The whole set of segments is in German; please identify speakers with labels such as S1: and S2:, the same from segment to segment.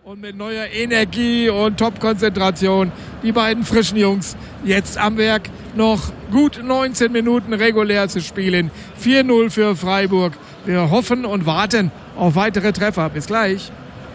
S1: Und mit neuer Energie und Top-Konzentration. Die beiden frischen Jungs jetzt am Werk. Noch gut 19 Minuten regulär zu spielen. 4-0 für Freiburg. Wir hoffen und warten auf weitere Treffer. Bis gleich.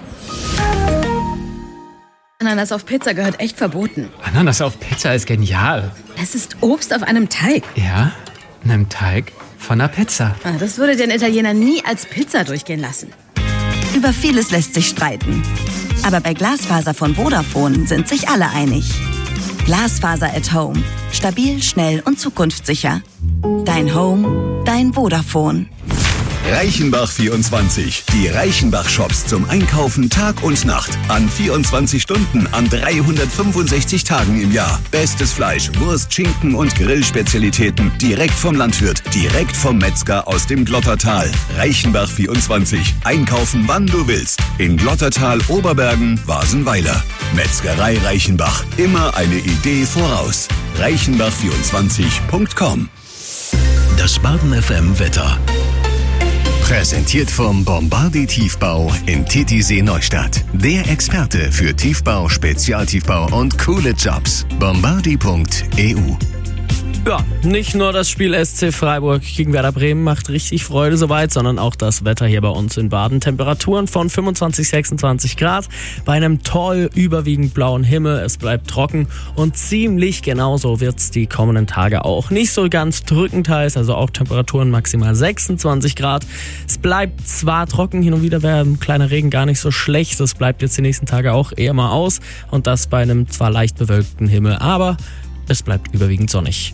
S2: Ananas auf Pizza gehört echt verboten.
S3: Ananas auf Pizza ist genial.
S2: Es ist Obst auf einem Teig.
S3: Ja, einem Teig von einer Pizza.
S2: Das würde den Italiener nie als Pizza durchgehen lassen.
S4: Über vieles lässt sich streiten. Aber bei Glasfaser von Vodafone sind sich alle einig. Glasfaser at Home. Stabil, schnell und zukunftssicher. Dein Home, dein Vodafone.
S5: Reichenbach 24. Die Reichenbach-Shops zum Einkaufen Tag und Nacht. An 24 Stunden, an 365 Tagen im Jahr. Bestes Fleisch, Wurst, Schinken und Grillspezialitäten. Direkt vom Landwirt, direkt vom Metzger aus dem Glottertal. Reichenbach 24. Einkaufen, wann du willst. In Glottertal, Oberbergen, Wasenweiler. Metzgerei Reichenbach. Immer eine Idee voraus. Reichenbach24.com. Das Baden FM Wetter. Präsentiert vom Bombardier Tiefbau in Titisee Neustadt. Der Experte für Tiefbau, Spezialtiefbau und coole Jobs. Bombardier.eu.
S6: Ja, nicht nur das Spiel SC Freiburg gegen Werder Bremen macht richtig Freude soweit, sondern auch das Wetter hier bei uns in Baden. Temperaturen von 25, 26 Grad bei einem toll überwiegend blauen Himmel. Es bleibt trocken und ziemlich genauso wird's die kommenden Tage auch. Nicht so ganz drückend heiß, also auch Temperaturen maximal 26 Grad. Es bleibt zwar trocken, hin und wieder wäre ein kleiner Regen gar nicht so schlecht. Das bleibt jetzt die nächsten Tage auch eher mal aus und das bei einem zwar leicht bewölkten Himmel, aber es bleibt überwiegend sonnig.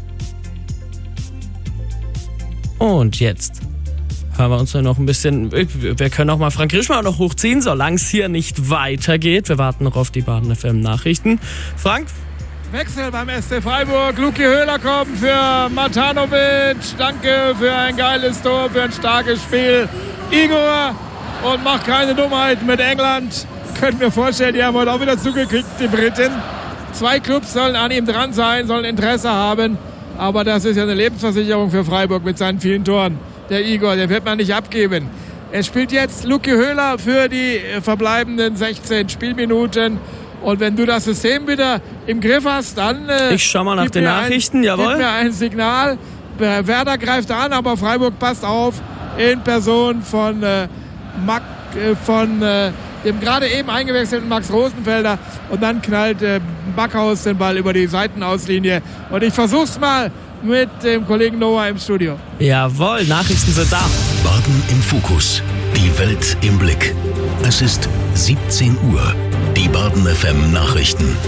S6: Und jetzt hören wir uns noch ein bisschen, wir können auch mal Frank Rischmann noch hochziehen, solange es hier nicht weitergeht. Wir warten noch auf die Baden FM Nachrichten. Frank?
S1: Wechsel beim SC Freiburg. Luki Höhler kommt für Matanovic. Danke für ein geiles Tor, für ein starkes Spiel. Igor und macht keine Dummheit mit England. Könnt mir vorstellen, die haben heute auch wieder zugekriegt, die Briten. 2 Clubs sollen an ihm dran sein, sollen Interesse haben. Aber das ist ja eine Lebensversicherung für Freiburg mit seinen vielen Toren. Der Igor, den wird man nicht abgeben. Es spielt jetzt Luki Höhler für die verbleibenden 16 Spielminuten. Und wenn du das System wieder im Griff hast, dann
S6: ich schau mal nach den Nachrichten, jawohl.
S1: Gib mir ein Signal. Werder greift an, aber Freiburg passt auf in Person von dem gerade eben eingewechselten Max Rosenfelder. Und dann knallt Backhaus den Ball über die Seitenauslinie. Und ich versuch's mal mit dem Kollegen Noah im Studio.
S6: Jawohl, Nachrichten sind da.
S5: Baden im Fokus. Die Welt im Blick. Es ist 17 Uhr. Die Baden FM Nachrichten.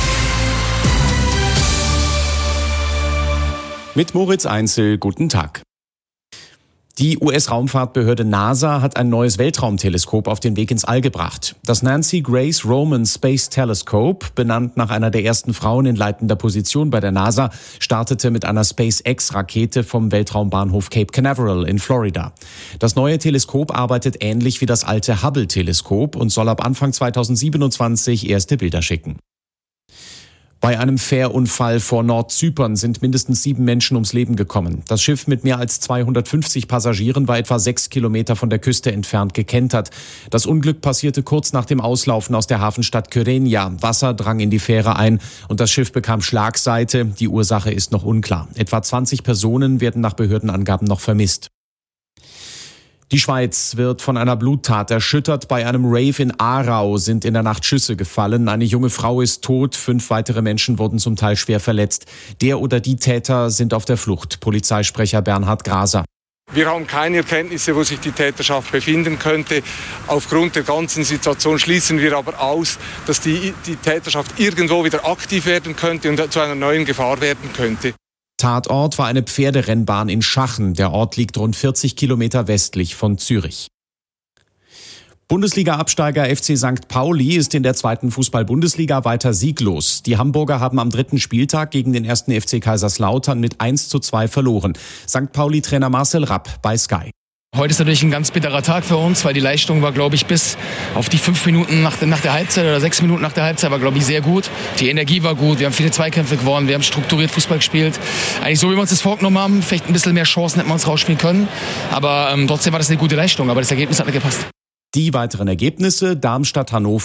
S7: Mit Moritz Einzel, guten Tag. Die US-Raumfahrtbehörde NASA hat ein neues Weltraumteleskop auf den Weg ins All gebracht. Das Nancy Grace Roman Space Telescope, benannt nach einer der ersten Frauen in leitender Position bei der NASA, startete mit einer SpaceX-Rakete vom Weltraumbahnhof Cape Canaveral in Florida. Das neue Teleskop arbeitet ähnlich wie das alte Hubble-Teleskop und soll ab Anfang 2027 erste Bilder schicken. Bei einem Fährunfall vor Nordzypern sind mindestens 7 Menschen ums Leben gekommen. Das Schiff mit mehr als 250 Passagieren war etwa 6 Kilometer von der Küste entfernt gekentert. Das Unglück passierte kurz nach dem Auslaufen aus der Hafenstadt Kyrenia. Wasser drang in die Fähre ein und das Schiff bekam Schlagseite. Die Ursache ist noch unklar. Etwa 20 Personen werden nach Behördenangaben noch vermisst. Die Schweiz wird von einer Bluttat erschüttert. Bei einem Rave in Aarau sind in der Nacht Schüsse gefallen. Eine junge Frau ist tot, 5 weitere Menschen wurden zum Teil schwer verletzt. Der oder die Täter sind auf der Flucht. Polizeisprecher Bernhard Graser.
S8: Wir haben keine Erkenntnisse, wo sich die Täterschaft befinden könnte. Aufgrund der ganzen Situation schließen wir aber aus, dass die Täterschaft irgendwo wieder aktiv werden könnte und zu einer neuen Gefahr werden könnte.
S7: Tatort war eine Pferderennbahn in Schachen. Der Ort liegt rund 40 Kilometer westlich von Zürich. Bundesliga-Absteiger FC St. Pauli ist in der 2. Fußball-Bundesliga weiter sieglos. Die Hamburger haben am 3. Spieltag gegen den 1. FC Kaiserslautern mit 1:2 verloren. St. Pauli-Trainer Marcel Rapp bei Sky.
S9: Heute ist natürlich ein ganz bitterer Tag für uns, weil die Leistung war, glaube ich, bis auf die 5 Minuten nach der Halbzeit oder 6 Minuten nach der Halbzeit war, glaube ich, sehr gut. Die Energie war gut, wir haben viele Zweikämpfe gewonnen, wir haben strukturiert Fußball gespielt. Eigentlich so, wie wir uns das vorgenommen haben, vielleicht ein bisschen mehr Chancen hätten wir uns rausspielen können. Aber trotzdem war das eine gute Leistung, aber das Ergebnis hat nicht gepasst.
S7: Die weiteren Ergebnisse: Darmstadt, Hannover